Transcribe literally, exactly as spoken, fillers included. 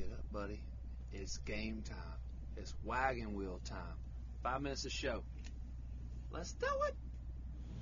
Get up, buddy. It's game time. It's wagon wheel time. Five minutes of show. Let's do it.